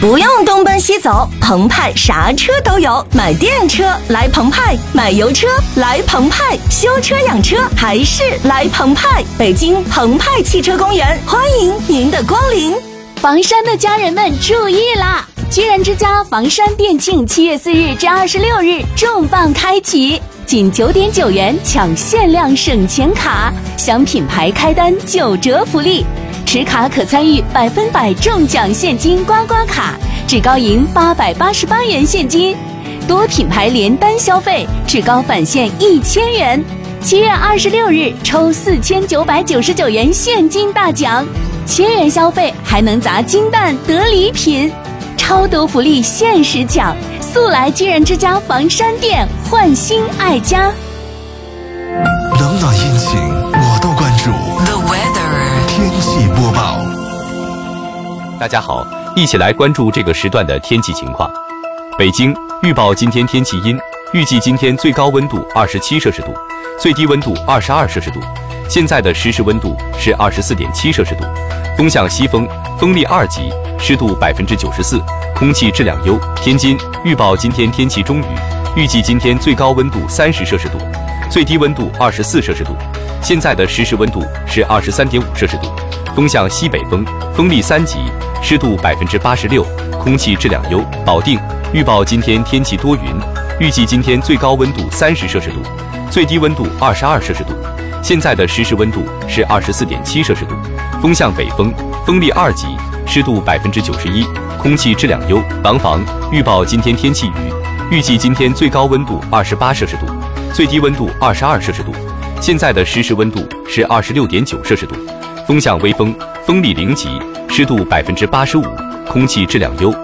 不用东奔西走，澎湃啥车都有。买电车来澎湃，买油车来澎湃，修车养车还是来澎湃。北京澎湃汽车公园，欢迎您的光临。 房山的家人们注意啦！居然之家房山店庆7月4日至26日重磅开启，仅9.9元抢限量省钱卡，享品牌开单9折福利。持卡可参与100%中奖现金刮刮卡，至高赢888元现金，多品牌连单消费至高返现1000元。7月26日抽4999元现金大奖，1000元消费还能砸金蛋得礼品，超多福利限时抢，速来居然之家房山店，焕新爱家。 冷暖阴晴我都关注。 The weather 天气播报。 大家好，一起来关注这个时段的天气情况。北京预报今天天气阴，预计今天最高温度27摄氏度，最低温度22摄氏度。现在的实时温度是24.7摄氏度，风向西风，风力2级，湿度94%，空气质量优。天津预报今天天气中雨，预计今天最高温度30摄氏度，最低温度24摄氏度。现在的实时温度是23.5摄氏度，风向西北风，风力3级，湿度86%，空气质量优。保定预报今天天气多云，预计今天最高温度30摄氏度，最低温度22摄氏度。现在的实时温度是24.7摄氏度，风向北风，风力2级，湿度91%，空气质量优。廊坊预报今天天气雨，预计今天最高温度28摄氏度，最低温度22摄氏度。现在的实时温度是26.9摄氏度，风向微风，风力0级，湿度85%，空气质量优。